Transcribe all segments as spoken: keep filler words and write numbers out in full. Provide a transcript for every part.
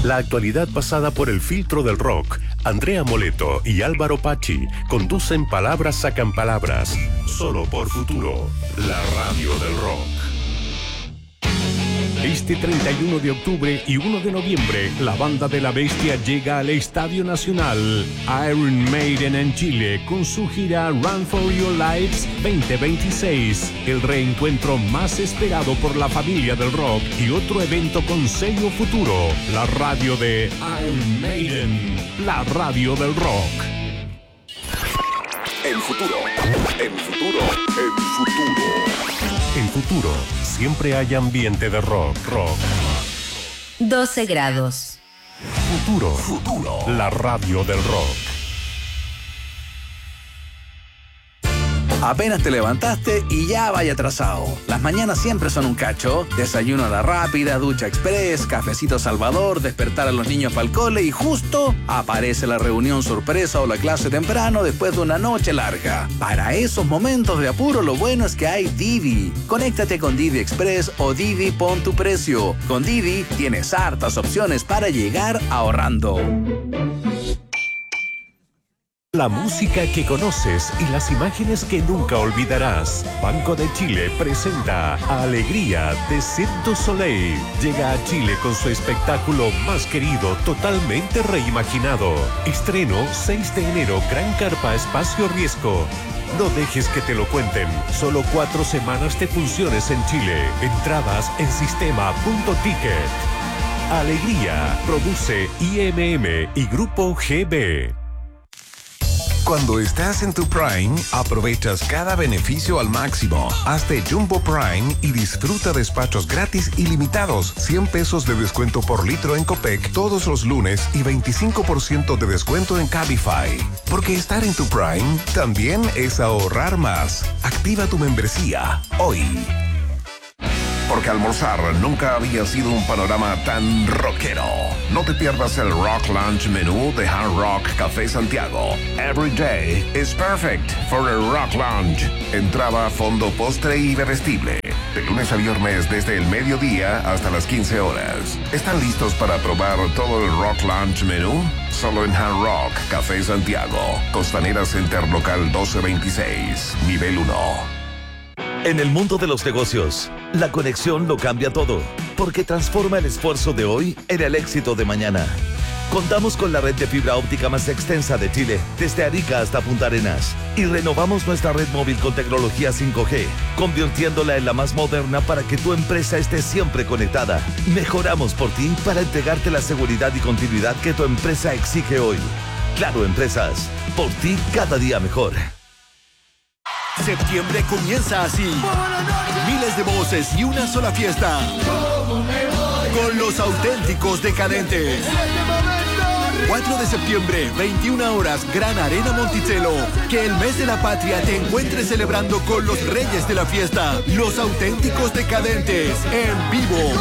La actualidad pasada por el filtro del rock. Andrea Moleto y Álvaro Pachi conducen Palabras Sacan Palabras. Solo por Futuro, la radio del rock. Este treinta y uno de octubre y uno de noviembre, la Banda de la Bestia llega al Estadio Nacional Iron Maiden en Chile con su gira Run for Your Lives veinte veintiséis, el reencuentro más esperado por la familia del rock y otro evento con sello Futuro, la radio de Iron Maiden, la radio del rock. El futuro, el futuro, el futuro. En Futuro, siempre hay ambiente de rock, rock. doce grados. Futuro, Futuro, la radio del rock. Apenas te levantaste y ya vaya atrasado. Las mañanas siempre son un cacho. Desayuno a la rápida, ducha express, cafecito Salvador, despertar a los niños para el cole y justo aparece la reunión sorpresa o la clase temprano después de una noche larga. Para esos momentos de apuro lo bueno es que hay Didi. Conéctate con Didi Express o Didi Pon tu Precio. Con Didi tienes hartas opciones para llegar ahorrando. La música que conoces y las imágenes que nunca olvidarás. Banco de Chile presenta a Alegría de Cirque du Soleil. Llega a Chile con su espectáculo más querido, totalmente reimaginado. Estreno seis de enero, Gran Carpa Espacio Riesgo. No dejes que te lo cuenten. Solo cuatro semanas de funciones en Chile. Entradas en sistema punto ticket. Alegría produce I M M y Grupo G B. Cuando estás en tu Prime, aprovechas cada beneficio al máximo. Hazte Jumbo Prime y disfruta despachos gratis ilimitados, cien pesos de descuento por litro en Copec todos los lunes y veinticinco por ciento de descuento en Cabify. Porque estar en tu Prime también es ahorrar más. Activa tu membresía hoy. Porque almorzar nunca había sido un panorama tan rockero. No te pierdas el Rock Lunch menú de Hard Rock Café Santiago. Every day is perfect for a Rock Lunch. Entrada, fondo, postre y bebestible. De lunes a viernes desde el mediodía hasta las quince horas. ¿Están listos para probar todo el Rock Lunch menú? Solo en Hard Rock Café Santiago. Costanera Center Local doce veintiséis, nivel uno. En el mundo de los negocios, la conexión lo cambia todo, porque transforma el esfuerzo de hoy en el éxito de mañana. Contamos con la red de fibra óptica más extensa de Chile, desde Arica hasta Punta Arenas, y renovamos nuestra red móvil con tecnología cinco G, convirtiéndola en la más moderna para que tu empresa esté siempre conectada. Mejoramos por ti para entregarte la seguridad y continuidad que tu empresa exige hoy. Claro Empresas, por ti cada día mejor. Septiembre comienza así. Miles de voces y una sola fiesta. Con los auténticos decadentes. cuatro de septiembre, veintiuna horas, Gran Arena Monticello. Que el mes de la patria te encuentre celebrando con los reyes de la fiesta. Los auténticos decadentes, en vivo.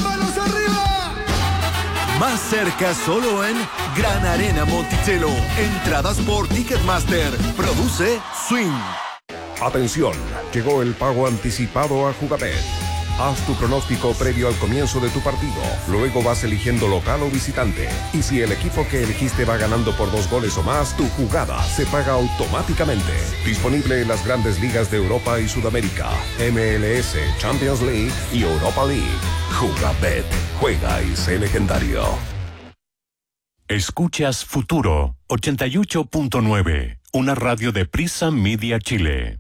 Más cerca solo en Gran Arena Monticello. Entradas por Ticketmaster. Produce Swing. Atención, llegó el pago anticipado a Jugabet. Haz tu pronóstico previo al comienzo de tu partido. Luego vas eligiendo local o visitante. Y si el equipo que elegiste va ganando por dos goles o más, tu jugada se paga automáticamente. Disponible en las grandes ligas de Europa y Sudamérica, M L S, Champions League y Europa League. Jugabet. Juega y sé legendario. Escuchas Futuro ochenta y ocho punto nueve, una radio de Prisa Media Chile.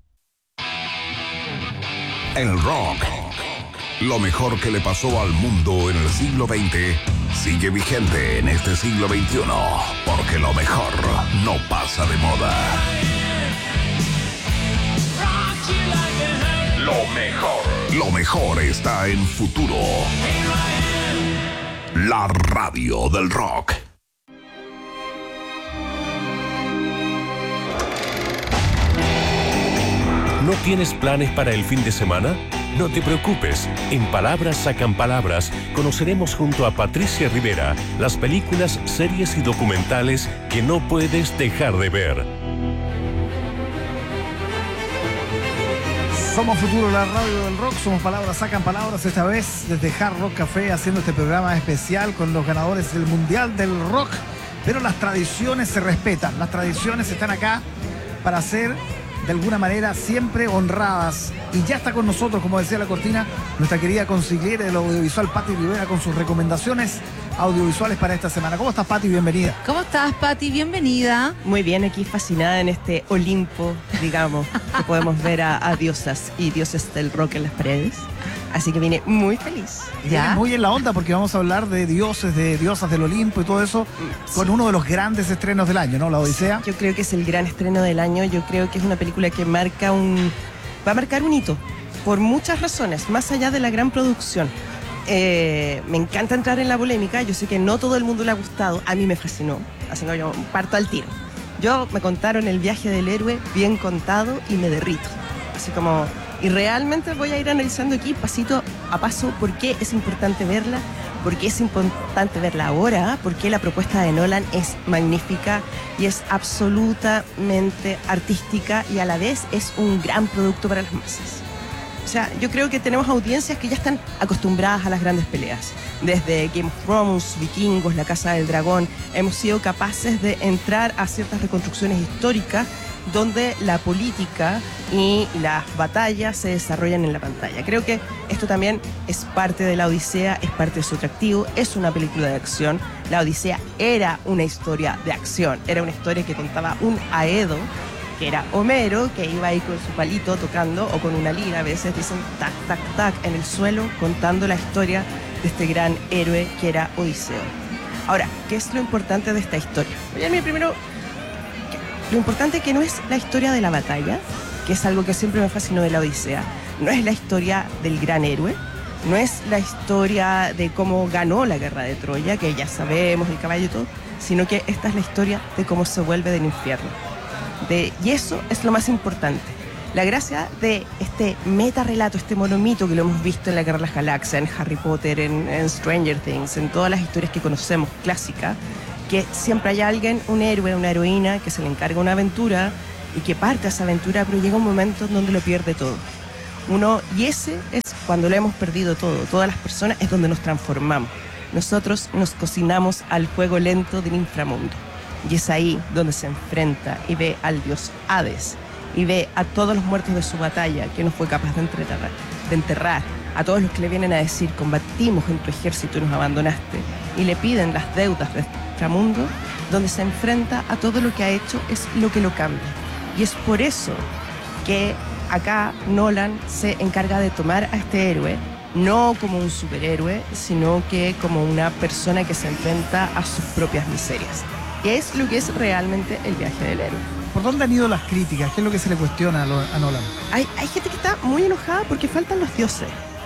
El rock, lo mejor que le pasó al mundo en el siglo veinte, sigue vigente en este siglo veintiuno, porque lo mejor no pasa de moda. Lo mejor, lo mejor está en Futuro, la radio del rock. ¿No tienes planes para el fin de semana? No te preocupes, en Palabras Sacan Palabras conoceremos junto a Patricia Rivera las películas, series y documentales que no puedes dejar de ver. Somos Futuro, la radio del rock, somos palabras, sacan palabras, esta vez desde Hard Rock Café, haciendo este programa especial con los ganadores del Mundial del Rock, pero las tradiciones se respetan, las tradiciones están acá para ser de alguna manera siempre honradas, y ya está con nosotros, como decía la cortina, nuestra querida consigliere del audiovisual, Pati Rivera, con sus recomendaciones audiovisuales para esta semana. ¿Cómo estás, Pati? Bienvenida. ¿Cómo estás, Pati? Bienvenida. Muy bien, aquí fascinada en este Olimpo, digamos, que podemos ver a, a diosas y dioses del rock en las paredes. Así que vine muy feliz. ¿Ya? Muy en la onda, porque vamos a hablar de dioses, de diosas del Olimpo y todo eso, sí, con uno de los grandes estrenos del año, ¿no? La Odisea. Sí, yo creo que es el gran estreno del año. Yo creo que es una película que marca un, va a marcar un hito, por muchas razones, más allá de la gran producción. Eh, me encanta entrar en la polémica. Yo sé que no todo el mundo le ha gustado. A mí me fascinó, así que yo parto al tiro. Yo me contaron el viaje del héroe bien contado y me derrito, así como, y realmente voy a ir analizando aquí pasito a paso por qué es importante verla, por qué es importante verla ahora, por qué la propuesta de Nolan es magnífica y es absolutamente artística, y a la vez es un gran producto para las masas. O sea, yo creo que tenemos audiencias que ya están acostumbradas a las grandes peleas. Desde Game of Thrones, Vikingos, La Casa del Dragón, hemos sido capaces de entrar a ciertas reconstrucciones históricas donde la política y las batallas se desarrollan en la pantalla. Creo que esto también es parte de la Odisea, es parte de su atractivo, es una película de acción. La Odisea era una historia de acción, era una historia que contaba un Aedo, que era Homero, que iba ahí con su palito tocando, o con una lira, a veces dicen tac, tac, tac, en el suelo, contando la historia de este gran héroe que era Odiseo. Ahora, ¿qué es lo importante de esta historia? Voy a irme primero, lo importante que no es la historia de la batalla, que es algo que siempre me fascinó de la Odisea, no es la historia del gran héroe, no es la historia de cómo ganó la guerra de Troya, que ya sabemos, el caballo y todo, sino que esta es la historia de cómo se vuelve del infierno. De, y eso es lo más importante. La gracia de este metarrelato, este monomito que lo hemos visto en La Guerra de las Galaxias, en Harry Potter, en, en Stranger Things, en todas las historias que conocemos clásicas, que siempre hay alguien, un héroe, una heroína, que se le encarga una aventura y que parte a esa aventura, pero llega un momento en donde lo pierde todo. Uno, y ese es cuando lo hemos perdido todo, todas las personas, es donde nos transformamos. Nosotros nos cocinamos al fuego lento del inframundo. Y es ahí donde se enfrenta y ve al dios Hades, y ve a todos los muertos de su batalla que no fue capaz de enterrar, de enterrar, a todos los que le vienen a decir, combatimos en tu ejército y nos abandonaste, y le piden las deudas del inframundo, donde se enfrenta a todo lo que ha hecho, es lo que lo cambia. Y es por eso que acá Nolan se encarga de tomar a este héroe, no como un superhéroe, sino que como una persona que se enfrenta a sus propias miserias. Que es lo que es realmente el viaje del héroe. ¿Por dónde han ido las críticas? ¿Qué es lo que se le cuestiona a, lo, a Nolan? Hay, hay gente que está muy enojada porque faltan los dioses.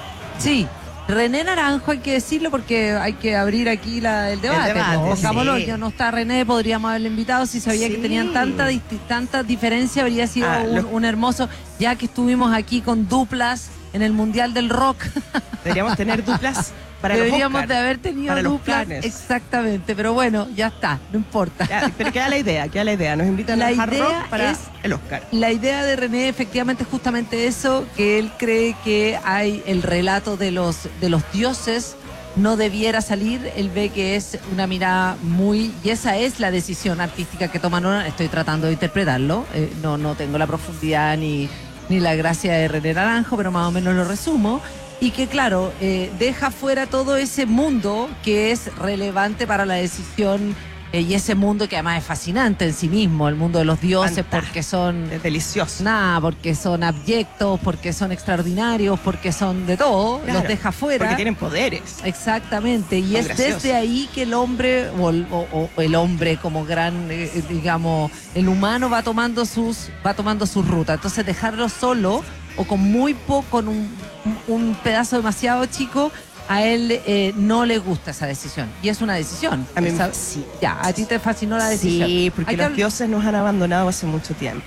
Sí, René Naranjo, hay que decirlo porque hay que abrir aquí la, el debate. El debate, ¿no? Pongámoslo, sí. Ya no está René, podríamos haberle invitado. Si sabía Sí. que tenían tanta, tanta diferencia, habría sido Ah, un, lo- un hermoso, ya que estuvimos aquí con duplas en el Mundial del Rock. Deberíamos tener duplas para Deberíamos los Oscar, de haber tenido para los duplas. planes. Exactamente, pero bueno, ya está, no importa. Ya, pero queda la idea, queda la idea. Nos invitan La a Hard idea Rock para es- el Oscar. La idea de René efectivamente es justamente eso, que él cree que hay el relato de los, de los dioses no debiera salir. Él ve que es una mirada muy, y esa es la decisión artística que toma Nolan. Estoy tratando de interpretarlo, eh, no, no tengo la profundidad ni, ni la gracia de René Naranjo, pero más o menos lo resumo. Y que claro, eh, deja fuera todo ese mundo que es relevante para la decisión, eh, y ese mundo que además es fascinante en sí mismo, el mundo de los dioses, Fantástico. porque son Es delicioso. nada, porque son abyectos, porque son extraordinarios, porque son de todo, Claro, los deja fuera. Porque tienen poderes. Exactamente, y Son es graciosos. desde ahí que el hombre, o el, o- o el hombre como gran, eh, digamos, el humano va tomando sus, va tomando su ruta. Entonces dejarlo solo o con muy poco, con un, un pedazo demasiado chico, a él eh, no le gusta esa decisión. Y es una decisión. A mí Esa- sí. Ya, a ti te fascinó la decisión. Sí, porque Hay que los habl- dioses nos han abandonado hace mucho tiempo.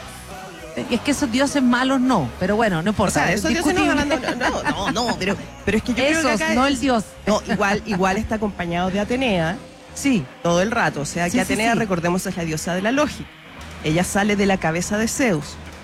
Es que esos dioses malos no, pero bueno, no O importa. sea, es esos dioses nos discutible. abandonaron. No, no, no, pero, pero es que yo creo Esos, que acá no es- el dios. No, igual, igual está acompañado de Atenea Sí, todo el rato. O sea, Sí, que sí, Atenea, sí. recordemos, es la diosa de la lógica. Ella sale de la cabeza de Zeus.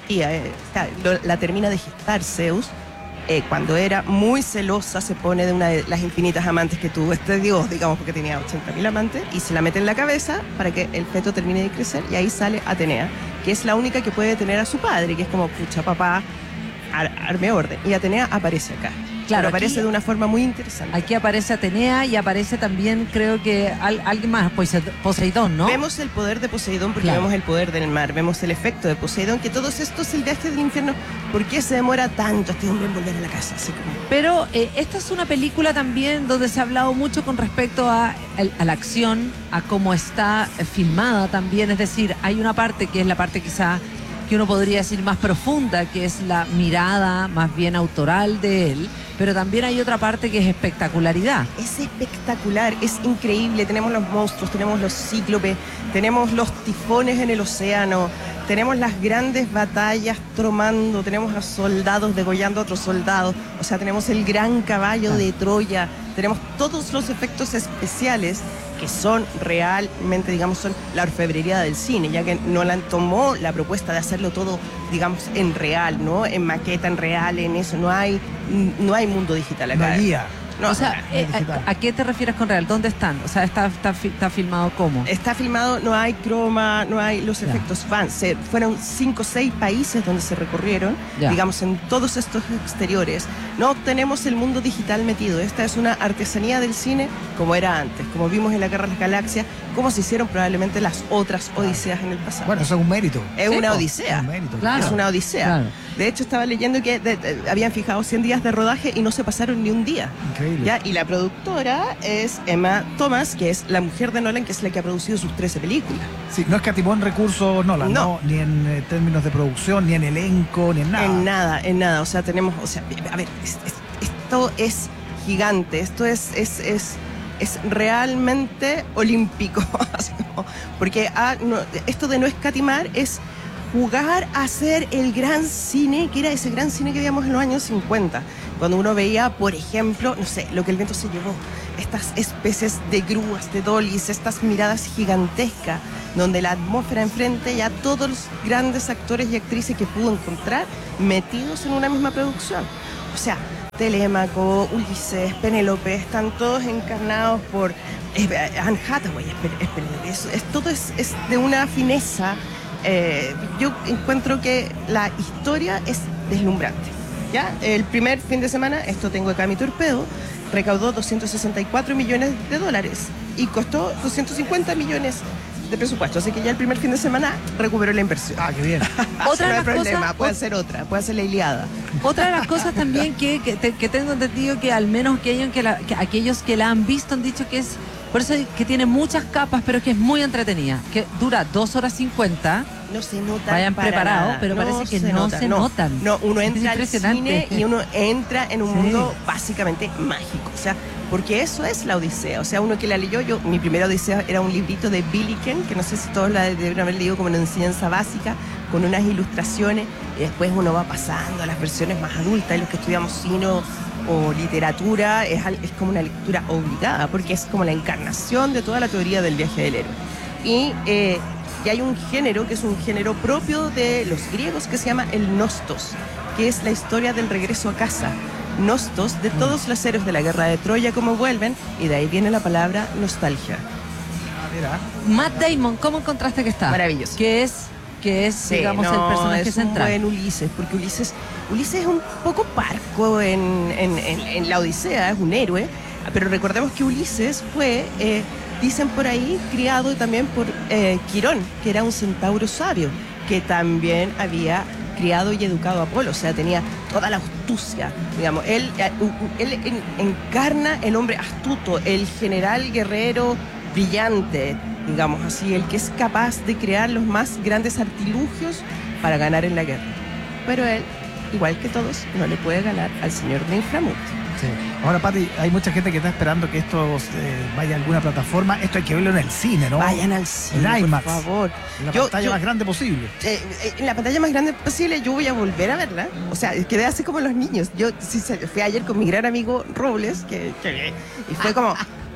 eh, o sea, lo- la termina de gestar Zeus. Eh, cuando era muy celosa, se pone de una de las infinitas amantes que tuvo este dios, digamos, porque tenía ochenta mil amantes, y se la mete en la cabeza para que el feto termine de crecer, y ahí sale Atenea, que es la única que puede tener a su padre, que es como, pucha, papá, ar- arme orden. Y Atenea aparece acá. Claro, Pero aparece aquí- de una forma muy interesante. Aquí aparece Atenea y aparece también, creo que al- alguien más, Poseid- Poseidón, ¿no? Vemos el poder de Poseidón porque Claro. vemos el poder del mar, vemos el efecto de Poseidón, que todo esto es el viaje del infierno. ¿Por qué se demora tanto este hombre en volver a la casa? Así como... Pero eh, esta es una película también donde se ha hablado mucho con respecto a, el- a la acción, a cómo está eh, filmada también. Es decir, hay una parte que es la parte quizá que uno podría decir más profunda, que es la mirada más bien autoral de él, pero también hay otra parte que es espectacularidad. Es espectacular, es increíble. Tenemos los monstruos, tenemos los cíclopes, tenemos los tifones en el océano, tenemos las grandes batallas tromando, tenemos a soldados degollando a otros soldados, o sea, tenemos el gran caballo de Troya, tenemos todos los efectos especiales que son realmente, digamos, son la orfebrería del cine, ya que Nolan tomó la propuesta de hacerlo todo, digamos, en real, ¿no? En maqueta, en real, en eso. No hay, no hay mundo digital acá. Una guía. No, o sea, eh, a, ¿a qué te refieres con real? ¿Dónde están? O sea, ¿está, está, fi- está filmado cómo? Está filmado, no hay croma, no hay los Ya. efectos van. Se, fueron cinco o seis países donde se recorrieron, Ya. digamos, en todos estos exteriores. No tenemos el mundo digital metido. Esta es una artesanía del cine como era antes, como vimos en la Guerra de las Galaxias, como se hicieron probablemente las otras odiseas en el pasado. Bueno, eso es un mérito. Es Sí, una po. odisea. Es un mérito, Claro. Es una odisea. Claro. De hecho, estaba leyendo que de- de- habían fijado cien días de rodaje y no se pasaron ni un día. Increíble. ¿Ya? Y la productora es Emma Thomas, que es la mujer de Nolan, que es la que ha producido sus trece películas. Sí, no escatimó en recursos Nolan, No. no. Ni en eh, términos de producción, ni en elenco, ni en nada. En nada, en nada. O sea, tenemos, o sea, a ver, es- es- esto es gigante, esto es, es, es, es realmente olímpico. Así como- porque ah, no, esto de no escatimar es jugar a hacer el gran cine, que era ese gran cine que veíamos en los años cincuenta, cuando uno veía, por ejemplo, no sé, Lo que el viento se llevó, estas especies de grúas, de dollies, estas miradas gigantescas, donde la atmósfera enfrente, ya todos los grandes actores y actrices que pudo encontrar metidos en una misma producción. O sea, Telémaco, Ulises, Penélope, están todos encarnados por eh, Anne Hathaway, es, Pen- es Penélope. Es, es- todo es, es de una fineza. Eh, yo encuentro que la historia es deslumbrante. ¿Ya? El primer fin de semana, esto tengo acá mi torpedo, recaudó doscientos sesenta y cuatro millones de dólares y costó doscientos cincuenta millones de presupuesto. Así que ya el primer fin de semana recuperó la inversión. Ah, qué bien. Otra no de hay las problema, cosas- puede ser otra, puede ser la Iliada. Otra de las cosas también que, que, te- que tengo entendido que al menos que, hayan que, la- que aquellos que la han visto han dicho que es, por eso que tiene muchas capas, pero que es muy entretenida, que dura dos horas cincuenta. No se nota. Vayan para preparados, nada. pero parece que no nota, se notan. No, uno Es entra al impresionante. cine y uno entra en un Sí. mundo básicamente mágico. O sea, porque eso es la Odisea. O sea, uno que la leyó, yo, mi primera Odisea era un librito de Billiken, que no sé si todos la deben haber leído como una enseñanza básica, con unas ilustraciones, y después uno va pasando a las versiones más adultas, y los que estudiamos cine o literatura, es, al- es como una lectura obligada, porque es como la encarnación de toda la teoría del viaje del héroe. Y, eh, y hay un género que es un género propio de los griegos que se llama el nostos, que es la historia del regreso a casa. Nostos, de todos los héroes de la guerra de Troya, como vuelven, y de ahí viene la palabra nostalgia. Ah, mira. Matt Damon, ¿cómo encontraste que está? Maravilloso. Que es, que es Sí, digamos, no, el personaje es un central. buen Ulises, porque Ulises, Ulises es un poco parco en, en- en- en la Odisea, es un héroe, pero recordemos que Ulises fue, eh, dicen por ahí, criado también por eh, Quirón, que era un centauro sabio, que también había criado y educado a Apolo, o sea, tenía toda la astucia, digamos, él, eh, u- u- él en- encarna el hombre astuto, el general guerrero brillante, digamos así, el que es capaz de crear los más grandes artilugios para ganar en la guerra. Pero él, igual que todos, no le puede ganar al señor de inframundo. Sí. Ahora, Pati, hay mucha gente que está esperando que esto eh, vaya a alguna plataforma. Esto hay que verlo en el cine, ¿no? Vayan al cine, En IMAX. por favor. En la Yo- pantalla yo- más grande posible. Eh, eh, en la pantalla más grande posible yo voy a volver a verla. O sea, quedé así como los niños. Yo sí, se- fui ayer con mi gran amigo Robles, que, que- y fue como,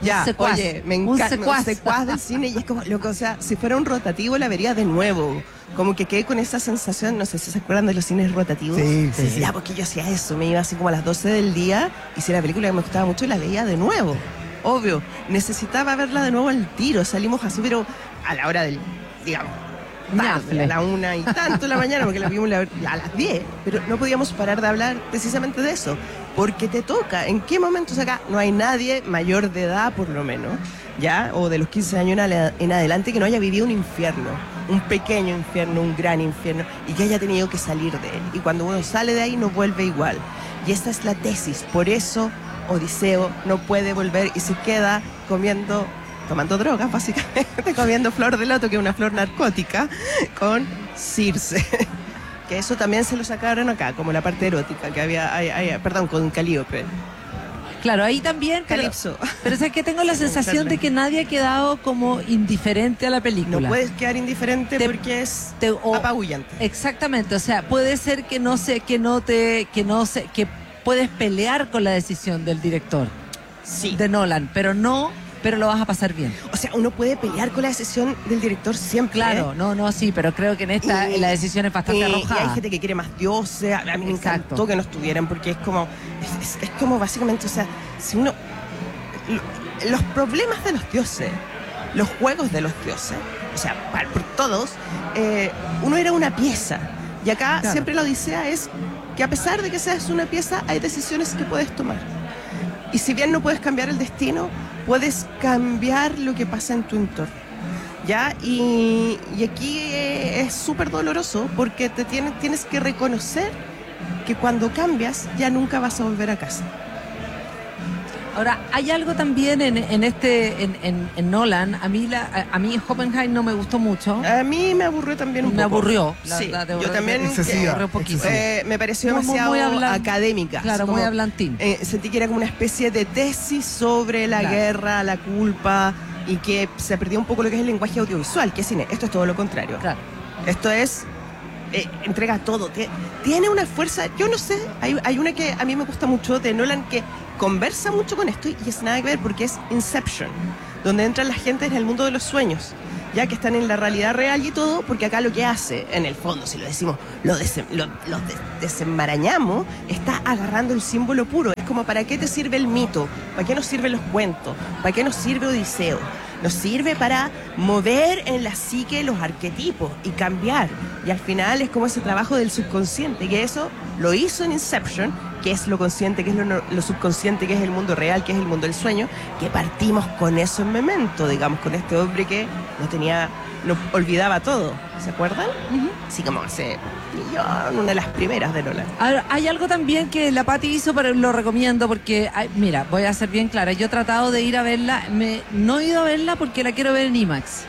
Ya, un secuaz, oye, me un encanta. secuaz. Un secuaz del cine y es como, loco, o sea, si fuera un rotativo la vería de nuevo. Como que quedé con esa sensación, no sé si se acuerdan de los cines rotativos. Sí, sí, sí. Ya, porque yo hacía eso, me iba así como a las doce del día y si la película que me gustaba mucho la veía de nuevo. Obvio, necesitaba verla de nuevo al tiro, salimos así, pero a la hora del, digamos, tarde, a la una y tanto de la mañana, porque la vimos la- a las diez, pero no podíamos parar de hablar precisamente de eso, porque te toca, ¿en qué momentos acá no hay nadie mayor de edad, por lo menos, ya, o de los quince años en ale- en adelante, que no haya vivido un infierno, un pequeño infierno, un gran infierno, y que haya tenido que salir de él, y cuando uno sale de ahí no vuelve igual, y esta es la tesis, por eso Odiseo no puede volver y se queda comiendo, tomando drogas básicamente, comiendo flor de loto, que es una flor narcótica, con Circe. Que eso también se lo sacaron acá, como la parte erótica que había, hay- hay- perdón, con Calíope. Claro, ahí también. Pero, Calipso. pero es que tengo la sensación de que nadie ha quedado como indiferente a la película. No puedes quedar indiferente Te- porque es te- o- apabullante. Exactamente, o sea, puede ser que no sé, que no te, que no sé, que puedes pelear con la decisión del director Sí. de Nolan, pero no, pero lo vas a pasar bien. O sea, uno puede pelear con la decisión del director siempre. Claro, ¿eh? no, no, sí, pero creo que en esta Y- la decisión es bastante y, y arrojada. hay gente que quiere más dioses. A a mí me Exacto. encantó que no estuvieran porque es como, es, es- es como básicamente, o sea, si uno, lo- los problemas de los dioses, los juegos de los dioses, o sea, para- por todos, eh, uno era una pieza. Y acá Claro. siempre la odisea es que a pesar de que seas una pieza, hay decisiones que puedes tomar. Y si bien no puedes cambiar el destino, puedes cambiar lo que pasa en tu entorno. ¿Ya? Y, y aquí eh, es súper doloroso porque te tienes, tienes que reconocer que cuando cambias ya nunca vas a volver a casa. Ahora, hay algo también en, en este, en, en- en Nolan, a mí la, a, a mí Oppenheimer no me gustó mucho. A mí me aburrió también un Me poco. aburrió, la Sí, verdad, debo yo también reconocer, Excesiva, me aburrió un poquito. eh, me pareció Muy, muy, demasiado muy hablan- académica. Claro, así muy como, hablantín. eh, sentí que era como una especie de tesis sobre la Claro. guerra, la culpa, y que se perdió un poco lo que es el lenguaje audiovisual, que es cine. Esto es todo lo contrario. Claro. Esto es, eh, entrega todo. Tie- Tiene una fuerza, yo no sé, hay, hay una que a mí me gusta mucho de Nolan que conversa mucho con esto y es nada que ver porque es Inception, donde entran la gente en el mundo de los sueños, ya que están en la realidad real y todo, porque acá lo que hace, en el fondo, si lo decimos, lo, desem- lo- lo des- desenmarañamos, está agarrando el símbolo puro. Es como, ¿para qué te sirve el mito? ¿Para qué nos sirven los cuentos? ¿Para qué nos sirve Odiseo? Nos sirve para mover en la psique los arquetipos y cambiar. Y al final es como ese trabajo del subconsciente, que eso lo hizo en Inception, que es lo consciente, que es lo, no- lo subconsciente, que es el mundo real, que es el mundo del sueño, que partimos con eso en Memento, digamos, con este hombre que no tenía, no olvidaba todo. ¿Se acuerdan? Así como hace millón, una de las primeras de Nolan. Ahora, hay algo también que la Pati hizo, pero lo recomiendo porque, ay, mira, voy a ser bien clara. Yo he tratado de ir a verla, me, no he ido a verla porque la quiero ver en IMAX.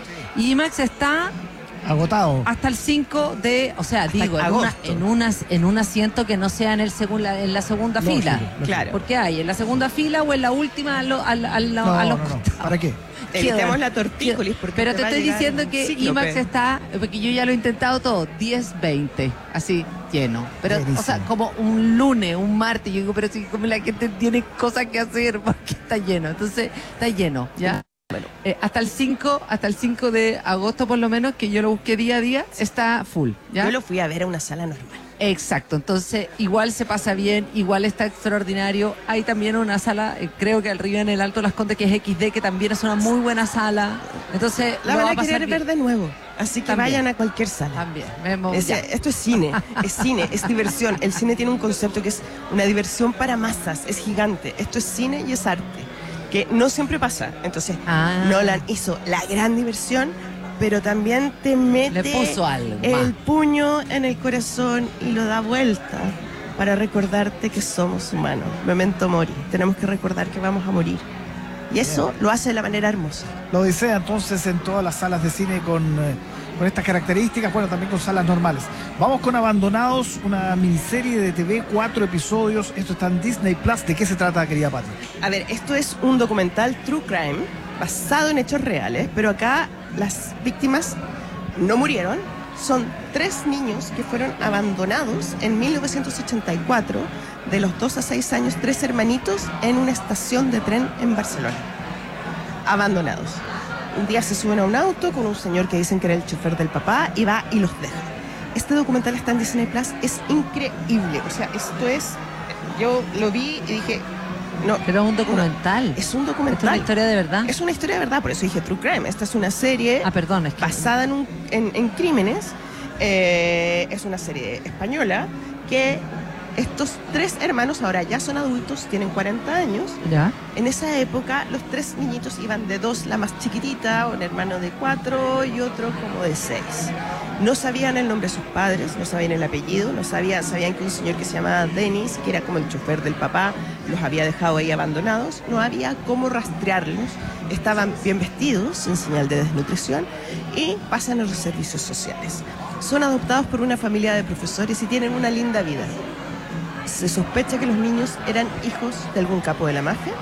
Y IMAX está Agotado. hasta el cinco de, o sea, digo, en, una, agosto. en, unas, en un asiento que no sea en, el segun- la, en la segunda Lógico, fila. lógico. Claro. ¿Por qué hay? ¿En la segunda fila o en la última a, lo- al- al- No, a no, los no. costados? ¿Para qué? Evitemos Quiero- la tortícolis, porque Pero te te va a estoy llegar diciendo un que cíclope. IMAX está, porque yo ya lo he intentado todo, diez, veinte, así lleno. Pero, Buenísimo. o sea, como un lunes, un martes, yo digo, pero si como la gente tiene cosas que hacer, porque está lleno. Entonces, está lleno, ¿ya? Eh, hasta el cinco, hasta el cinco de agosto por lo menos, que yo lo busqué día a día, está full, ¿ya? Yo lo fui a ver a una sala normal. Exacto, entonces igual se pasa bien, igual está extraordinario. Hay también una sala, eh, creo que arriba en el Alto Las Condes, que es equis de, que también es una muy buena sala. Entonces, La lo van va a a pasar querer bien. ver de nuevo. Así que También. vayan a cualquier sala. También, vemos, Es- ya. esto es cine, es cine, es diversión. El cine tiene un concepto que es una diversión para masas, es gigante. Esto es cine y es arte, que no siempre pasa. Entonces, Ah. Nolan hizo la gran diversión, pero también te mete Le puso algo el más. puño en el corazón y lo da vuelta para recordarte que somos humanos. Memento mori. Tenemos que recordar que vamos a morir. Y eso lo hace de la manera hermosa. La Odisea entonces en todas las salas de cine con, eh, con estas características, bueno, también con salas normales. Vamos con Abandonados, una miniserie de T V, cuatro episodios. Esto está en Disney Plus. ¿De qué se trata, querida Pati? A ver, esto es un documental true crime basado en hechos reales, pero acá las víctimas no murieron. Son tres niños que fueron abandonados en mil novecientos ochenta y cuatro, de los dos a seis años, tres hermanitos en una estación de tren en Barcelona. abandonados. Un día se suben a un auto con un señor que dicen que era el chofer del papá y va y los deja. Este documental está en Disney Plus, es increíble. O sea, esto es... Yo lo vi y dije... No, pero es un documental. No, es un documental. Es una historia de verdad. Es una historia de verdad, por eso dije True Crime. Esta es una serie ah, perdón, es que... basada en, un, en, en crímenes. Eh, es una serie española que estos tres hermanos ahora ya son adultos, tienen cuarenta años. ¿Ya? En esa época los tres niñitos iban de dos, la más chiquitita, un hermano de cuatro y otro como de seis. No sabían el nombre de sus padres, no sabían el apellido, no sabían, sabían que un señor que se llamaba Dennis, que era como el chofer del papá, los había dejado ahí abandonados. No había cómo rastrearlos, estaban bien vestidos, sin señal de desnutrición, y pasan a los servicios sociales. Son adoptados por una familia de profesores y tienen una linda vida. Se sospecha que los niños eran hijos de algún capo de la mafia,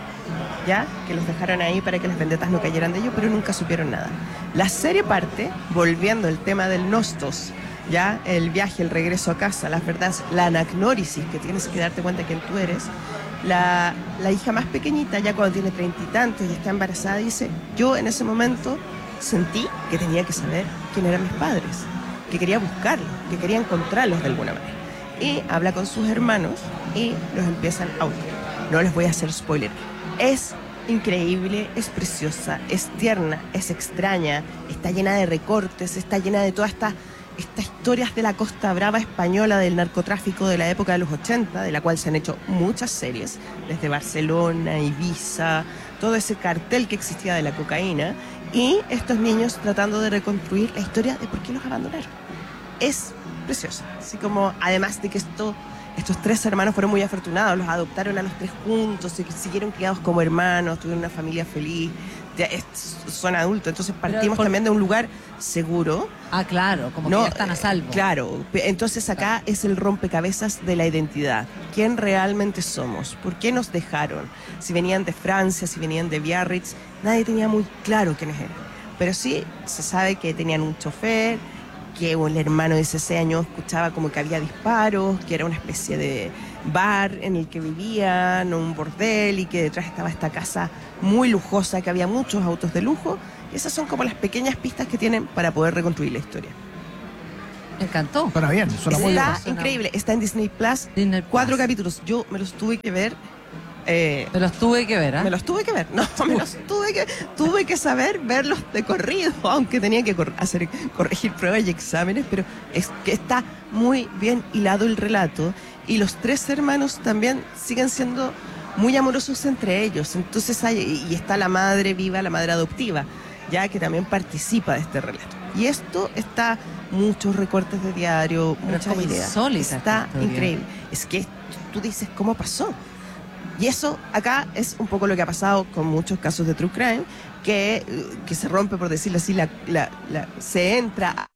ya, que los dejaron ahí para que las vendetas no cayeran de ellos, pero nunca supieron nada. La serie parte, volviendo al tema del nostos, ya, el viaje, el regreso a casa, las verdades, la anagnórisis, que tienes que darte cuenta quién tú eres. La, la hija más pequeñita, ya cuando tiene treinta y tantos y está embarazada, dice, yo en ese momento sentí que tenía que saber quién eran mis padres, que quería buscarlos, que quería encontrarlos de alguna manera. Y habla con sus hermanos y los empiezan a buscar. No les voy a hacer spoiler. Es increíble, es preciosa, es tierna, es extraña, está llena de recortes, está llena de todas estas estas historias de la Costa Brava española, del narcotráfico de la época de los ochenta, de la cual se han hecho muchas series, desde Barcelona, Ibiza, todo ese cartel que existía de la cocaína, y estos niños tratando de reconstruir la historia de por qué los abandonaron. Es preciosa, así como además de que esto, estos tres hermanos fueron muy afortunados, los adoptaron a los tres juntos, se siguieron criados como hermanos, tuvieron una familia feliz, ya es, son adultos, entonces partimos por... también de un lugar seguro. Ah, claro, como no, que ya están a salvo. Claro, entonces acá es el rompecabezas de la identidad. ¿Quién realmente somos? ¿Por qué nos dejaron? Si venían de Francia, si venían de Biarritz, nadie tenía muy claro quiénes eran. Pero sí se sabe que tenían un chofer, que el hermano de dieciséis años escuchaba como que había disparos, que era una especie de bar en el que vivían, un bordel, y que detrás estaba esta casa muy lujosa, que había muchos autos de lujo. Esas son como las pequeñas pistas que tienen para poder reconstruir la historia. Me encantó. Suena bien, suena muy bien. Está increíble, está en Disney Plus, Disney cuatro Plus. capítulos. Yo me los tuve que ver. Eh, me los tuve que ver, ¿eh? Me los tuve que ver, no, me los tuve que tuve que saber verlos de corrido, aunque tenía que cor- hacer corregir pruebas y exámenes, pero es que está muy bien hilado el relato, y los tres hermanos también siguen siendo muy amorosos entre ellos. Entonces hay, y está la madre viva, la madre adoptiva, ya que también participa de este relato. Y esto está, muchos recortes de diario, pero muchas ideas. Insólita, está increíble. Es que tú dices, ¿cómo pasó? Y eso acá es un poco lo que ha pasado con muchos casos de True Crime, que, que se rompe, por decirlo así, la, la, la, se entra a...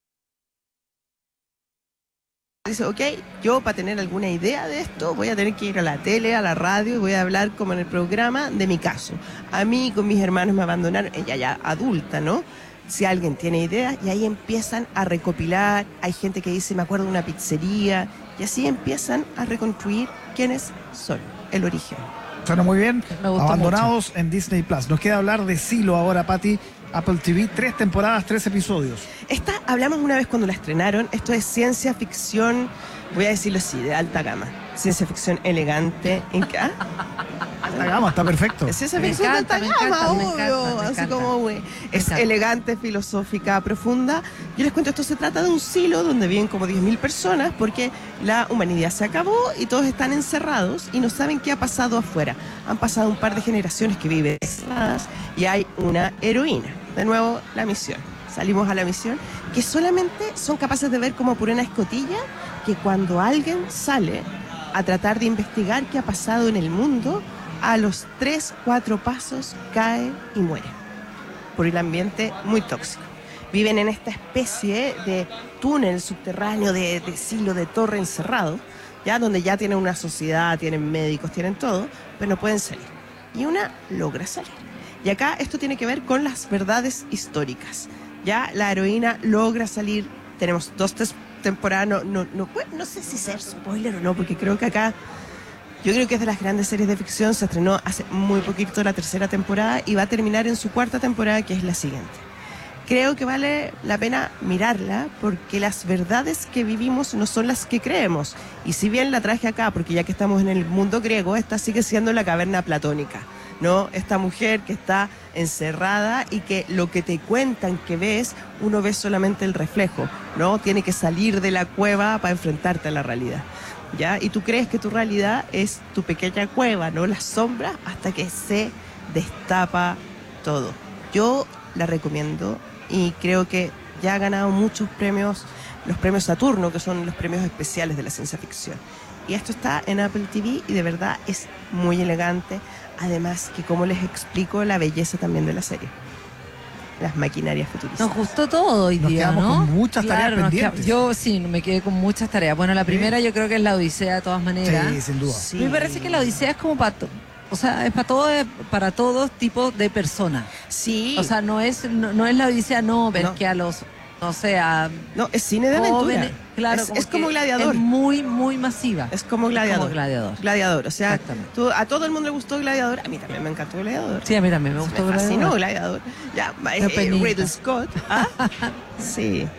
Dice, ok, yo para tener alguna idea de esto voy a tener que ir a la tele, a la radio, y voy a hablar como en el programa de mi caso. A mí con mis hermanos me abandonaron, ella ya adulta, ¿no? Si alguien tiene ideas, y ahí empiezan a recopilar, hay gente que dice, me acuerdo de una pizzería, y así empiezan a reconstruir quiénes son, el origen. Suena muy bien. Abandonados mucho. En Disney Plus. Nos queda hablar de Silo ahora, Pati. Apple T V, tres temporadas, tres episodios. Esta hablamos una vez cuando la estrenaron. Esto es ciencia ficción, voy a decirlo así, de alta gama. Ciencia ficción elegante. ¿En qué? ¿Ah? Alta gama, está perfecto. Es ciencia Me ficción encanta, de me alta encanta, gama, me obvio. encanta, me Así encanta. como, güey. Es encanta. elegante, filosófica, profunda. Yo les cuento, esto se trata de un silo donde viven como diez mil personas, porque la humanidad se acabó y todos están encerrados y no saben qué ha pasado afuera. Han pasado un par de generaciones que viven encerradas y hay una heroína. De nuevo, la misión. Salimos a la misión, que solamente son capaces de ver como por una escotilla que cuando alguien sale a tratar de investigar qué ha pasado en el mundo, a los tres, cuatro pasos cae y muere por el ambiente muy tóxico. Viven en esta especie de túnel subterráneo, de, de silo, de torre encerrado, ya donde ya tienen una sociedad, tienen médicos, tienen todo, pero no pueden salir. Y una logra salir. Y acá esto tiene que ver con las verdades históricas. Ya la heroína logra salir. Tenemos dos tes- temporadas, no, no, no, no sé si ser spoiler o no, porque creo que acá Yo creo que es de las grandes series de ficción, se estrenó hace muy poquito la tercera temporada y va a terminar en su cuarta temporada, que es la siguiente. Creo que vale la pena mirarla porque las verdades que vivimos no son las que creemos. Y si bien la traje acá, porque ya que estamos en el mundo griego, esta sigue siendo la caverna platónica, ¿no? Esta mujer que está encerrada y que lo que te cuentan que ves, uno ve solamente el reflejo, ¿no? Tiene que salir de la cueva para enfrentarte a la realidad, ¿ya? Y tú crees que tu realidad es tu pequeña cueva, ¿no? Las sombras, hasta que se destapa todo. Yo la recomiendo y creo que ya ha ganado muchos premios, los premios Saturno, que son los premios especiales de la ciencia ficción. Y esto está en Apple T V y de verdad es muy elegante. Además que, como les explico, la belleza también de la serie. Las maquinarias futuristas. Nos gustó todo hoy Nos día, quedamos ¿no? con muchas Claro, tareas nos pendientes. quedamos- Yo sí, me quedé con muchas tareas. Bueno, la primera yo creo que es la Odisea, de todas maneras. Sí, sin duda. Sí. Me parece que la Odisea es como para... to- O sea, es para todo, para todos tipos de personas. Sí. O sea, no es, no, no es la Odisea, no, ver No. que a los, no sé, a no, es cine de aventura. jóvenes, claro, es, es que como Gladiador. Es muy, muy masiva. Es como Gladiador. como Gladiador. Gladiador. O sea, Exactamente. tú- a todo el mundo le gustó Gladiador. A mí también me encantó Gladiador. Sí, a mí también me gustó Me fascinó Gladiador. Gladiador. Ya, eh, La eh, penita. Ridley Scott. ¿Ah? Sí.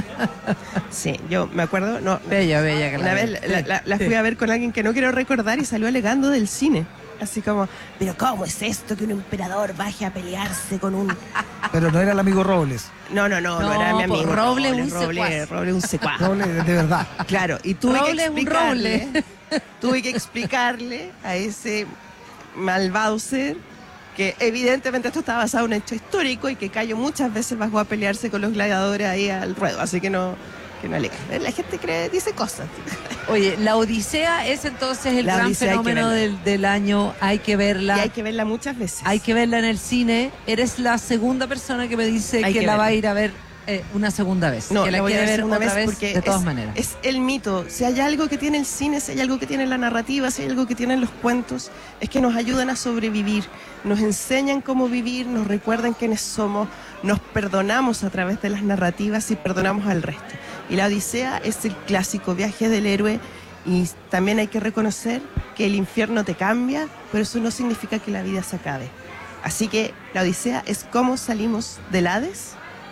Sí, yo me acuerdo. No, Bella, bella una vez Gladiador. la, la- la fui Sí. a ver con alguien que no quiero recordar y salió alegando del cine. Así como, pero ¿cómo es esto que un emperador baje a pelearse con un... Pero no era el amigo Robles. No, no, no, no, No, era mi pues, amigo. Roble un Roble, secuaz. Roble un secuaz. Robles de verdad. Claro, y tuve Roble que es un explicarle, roble. tuve que explicarle a ese malvado ser que evidentemente esto está basado en un hecho histórico y que Cayo muchas veces bajó a pelearse con los gladiadores ahí al ruedo, así que no, que no alegan. La gente cree, dice cosas. Oye, la Odisea es entonces el La gran Odisea hay que fenómeno verla. del, del año. Hay que verla. Y hay que verla muchas veces. Hay que verla en el cine. Eres la segunda persona que me dice Hay que, que la va a verla. ir a ver eh, una segunda vez. No, que la la voy a quiere ver ver una otra vez vez porque de todas es, maneras. es el mito. Si hay algo que tiene el cine, si hay algo que tiene la narrativa, si hay algo que tienen los cuentos, es que nos ayudan a sobrevivir, nos enseñan cómo vivir, nos recuerdan quiénes somos, nos perdonamos a través de las narrativas y perdonamos al resto. Y la Odisea es el clásico viaje del héroe y también hay que reconocer que el infierno te cambia, pero eso no significa que la vida se acabe. Así que la Odisea es cómo salimos del Hades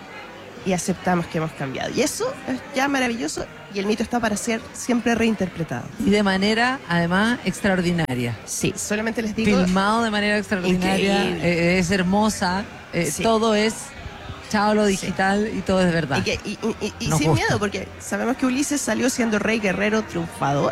y aceptamos que hemos cambiado. Y eso es ya maravilloso y el mito está para ser siempre reinterpretado. Y de manera, además, extraordinaria. Sí, solamente les digo... Filmado de manera extraordinaria. Increíble. eh, es hermosa. eh, Sí. Todo es chao lo digital y todo es verdad. Y, que- y- y- y- y Nos sin gusta. miedo, porque sabemos que Ulises salió siendo rey guerrero triunfador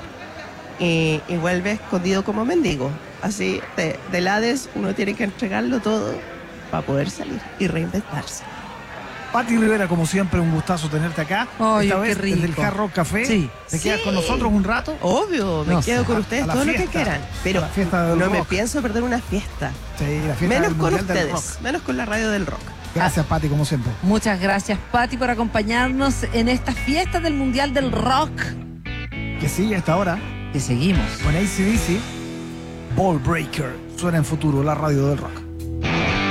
y, y vuelve escondido como mendigo. Así, de, del Hades uno tiene que entregarlo todo para poder salir y reinventarse. Pati Rivera, como siempre, un gustazo tenerte acá. Ay, Esta qué vez desde el rico. Hard Rock Café. Sí. ¿Te quedas Sí. con nosotros un rato? Obvio, me No quedo sé, con a- ustedes a la todo lo fiesta, que quieran. Pero a la fiesta del no me rock. pienso perder una fiesta. Sí, la fiesta Menos del con Mundial del ustedes, Rock. menos con la radio del rock. Gracias, Pati, como siempre. Muchas gracias, Pati, por acompañarnos en esta fiesta del Mundial del Rock. Que sigue a esta hora Que seguimos. con A C D C. Ball Breaker. Suena en futuro la radio del rock.